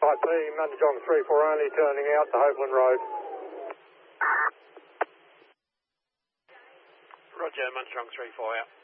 IP, Munjong 3-4 only turning out to Hopeland Road. Roger, Munjong 3-4 out.